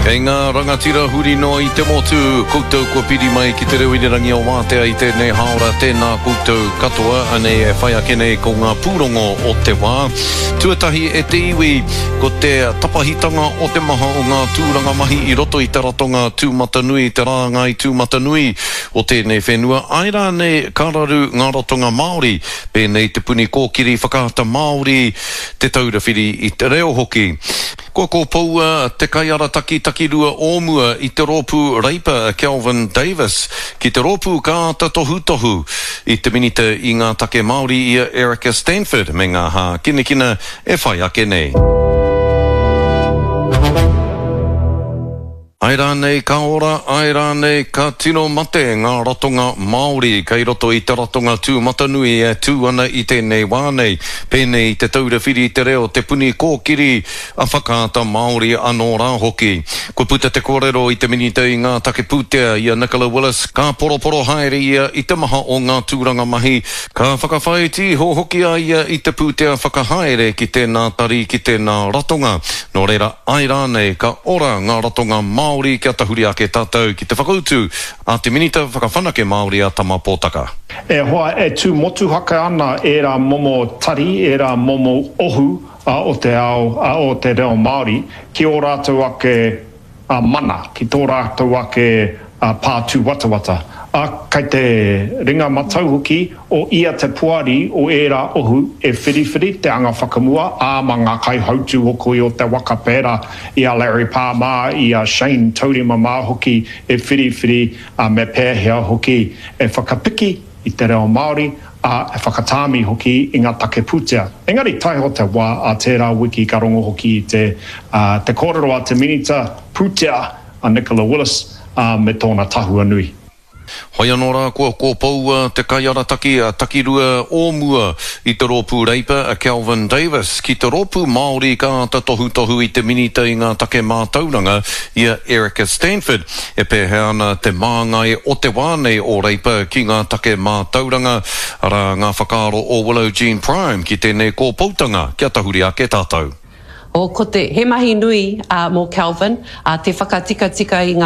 Kei ngā rangatira huri no I te motu, koutou kua piri mai ki te reo I rangi o Mātea I tēnei haora tēnā koutou katoa, anei e whai ake nei ko ngā pūrongo o te wā. Tuatahi e te iwi, ko te tapahitanga o te maha o ngā tūranga mahi I roto I te ratonga tūmatanui, te rāngai tūmatanui o tēnei whenua. Ai rā nei kararu ngā rotonga Māori, pēnei te puni kōkiri whakaata Māori, te taurawhiri I te reo hoki. Ko paua te kaiara takirua ōmua I te rōpū reipa Kelvin Davis, ki te rōpū kāta tohu I te minita I ngā take Māori I Erica Stanford, me ngā hā kinekina e whai ake nei. Ai rānei ka ora, ai rānei ka tino mate ngā ratonga Māori, kei roto I te ratonga tūmatanui e tū ana I tēnei wānei, pēnei te taurawhiri te reo, te puni kōkiri a whakaata Māori anō rā hoki. Ko puta te kōrero I te minita I ngā take pūtea I a Nicola Willis, ka poroporo haere ia I te maha o ngā tūranga mahi, ka whakawhaiti ho hoki a ia I te pūtea whakahaere ki tēnā tari ki tēnā ratonga. Nō reira, ai rānei ka ora ngā ratonga Māori kia tahuri ake tātou ki te whakautu a te minita whakawhanake Māori a tama pōtaka. E hoa e tū motu haka ana e rā momo tari, e rā momo ohu o te ao, o te reo Māori, ki o rātou ake mana, ki tō rātou ake pātū watawata. Kei te ringa matau hoki o ia te puari o e rā ohu e whiriwhiri te anga whakamua ma ngā kai hautu hokoi o te waka pēra I a Larry Palmer, I a Shane Taurima hoki e whiriwhiri me pēhea hoki e whakapiki I te reo Māori e whakatāmi hoki I ngā take pūtea. Engari tai ho te wā a tērā wiki ka rongo hoki I te kōrero a te minita pūtea a Nicola Willis me tōna tahua nui. Hoi anō rā ko paua te kaiara takirua ōmua I te rōpū reipa a Kelvin Davis, ki te rōpū Māori kāta tohu I te minita I ngā take mātauranga I a Erica Stanford, e pēhea ana te māngai o te wānei o reipa ki ngā take mātauranga, ara ngā whakaaro o Willow Jean Prime ki tēnei kōpautanga, kia tahuri ake tātou. Ko te he mahi nui mō Kelvin, te whakatika I ngā